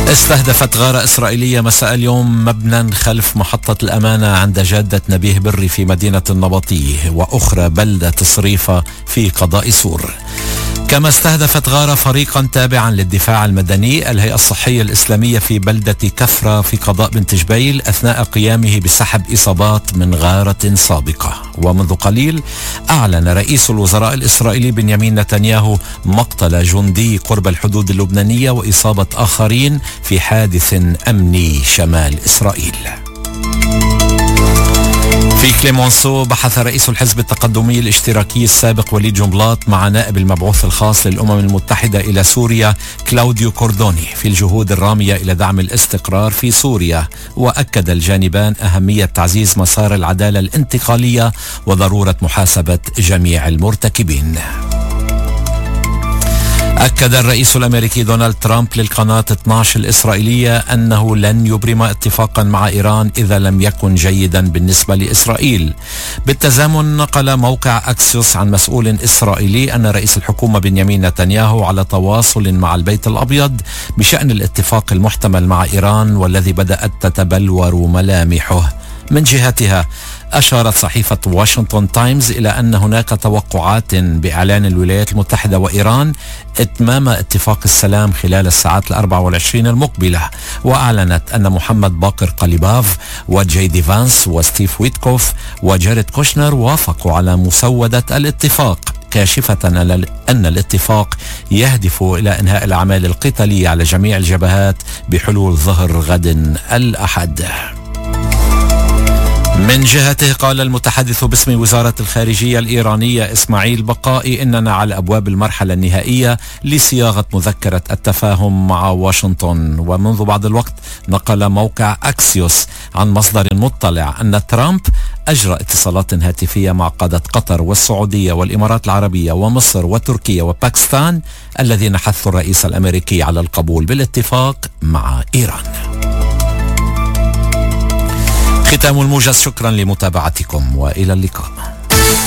استهدفت غارة إسرائيلية مساء اليوم مبنى خلف محطة الأمانة عند جادة نبيه بري في مدينة النبطية، وأخرى بلدة صريفة في قضاء سور. كما استهدفت غارة فريقا تابعا للدفاع المدني الهيئة الصحية الإسلامية في بلدة كفرة في قضاء بنت جبيل أثناء قيامه بسحب إصابات من غارة سابقة. ومنذ قليل أعلن رئيس الوزراء الإسرائيلي بنيامين نتنياهو مقتل جندي قرب الحدود اللبنانية وإصابة آخرين في حادث أمني شمال إسرائيل. في كليمونسو بحث رئيس الحزب التقدمي الاشتراكي السابق وليد جنبلاط مع نائب المبعوث الخاص للأمم المتحدة إلى سوريا كلاوديو كوردوني في الجهود الرامية إلى دعم الاستقرار في سوريا. وأكد الجانبان أهمية تعزيز مسار العدالة الانتقالية وضرورة محاسبة جميع المرتكبين. أكد الرئيس الأمريكي دونالد ترامب للقناة 12 الإسرائيلية أنه لن يبرم اتفاقا مع إيران إذا لم يكن جيدا بالنسبة لإسرائيل. بالتزامن نقل موقع أكسيوس عن مسؤول إسرائيلي أن رئيس الحكومة بنيامين نتنياهو على تواصل مع البيت الأبيض بشأن الاتفاق المحتمل مع إيران والذي بدأت تتبلور ملامحه. من جهتها أشارت صحيفة واشنطن تايمز إلى أن هناك توقعات بإعلان الولايات المتحدة وإيران إتمام اتفاق السلام خلال الساعات 24 المقبلة. وأعلنت أن محمد باقر قليباف وجي دي فانس وستيف ويتكوف وجاريد كوشنر وافقوا على مسودة الاتفاق، كاشفة أن الاتفاق يهدف إلى إنهاء الأعمال القتالية على جميع الجبهات بحلول ظهر غد الأحد. من جهته قال المتحدث باسم وزارة الخارجية الإيرانية إسماعيل بقائي إننا على أبواب المرحلة النهائية لصياغة مذكرة التفاهم مع واشنطن. ومنذ بعض الوقت نقل موقع أكسيوس عن مصدر مطلع أن ترامب أجرى اتصالات هاتفية مع قادة قطر والسعودية والإمارات العربية ومصر وتركيا وباكستان الذين حثوا الرئيس الأمريكي على القبول بالاتفاق مع إيران. ختام الموجز، شكرا لمتابعتكم وإلى اللقاء.